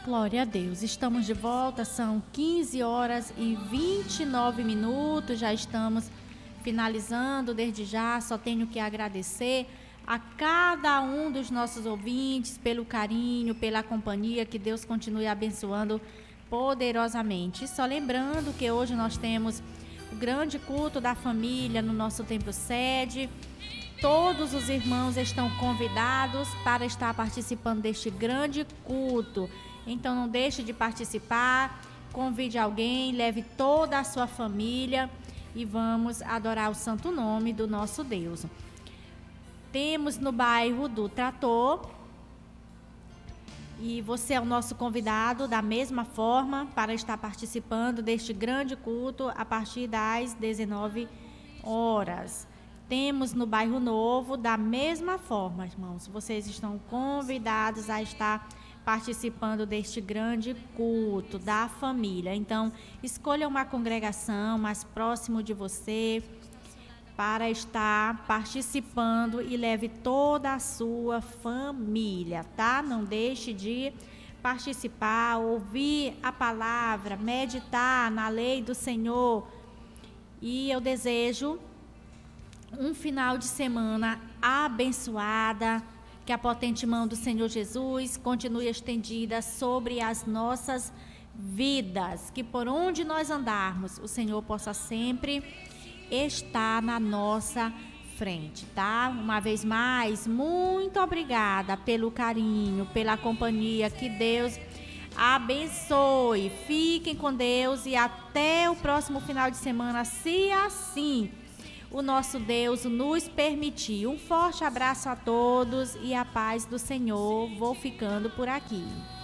Glória a Deus. Estamos de volta, são 15 horas e 29 minutos, já estamos finalizando. Desde já, só tenho que agradecer a cada um dos nossos ouvintes pelo carinho, pela companhia, que Deus continue abençoando poderosamente. E só lembrando que hoje nós temos o grande culto da família no nosso templo sede. Todos os irmãos estão convidados para estar participando deste grande culto. Então não deixe de participar, convide alguém, leve toda a sua família e vamos adorar o santo nome do nosso Deus. Temos no bairro do Trator e você é o nosso convidado da mesma forma para estar participando deste grande culto a partir das 19 horas. Temos no bairro Novo da mesma forma, irmãos. Vocês estão convidados a estar participando deste grande culto da família. Então, escolha uma congregação mais próximo de você para estar participando e leve toda a sua família, tá? Não deixe de participar, ouvir a palavra, meditar na lei do Senhor. E eu desejo um final de semana abençoada, que a potente mão do Senhor Jesus continue estendida sobre as nossas vidas, que por onde nós andarmos, o Senhor possa sempre estar na nossa frente, tá? Uma vez mais, muito obrigada pelo carinho, pela companhia, que Deus abençoe. Fiquem com Deus e até o próximo final de semana, se assim o nosso Deus nos permitir. Um forte abraço a todos e a paz do Senhor. Vou ficando por aqui.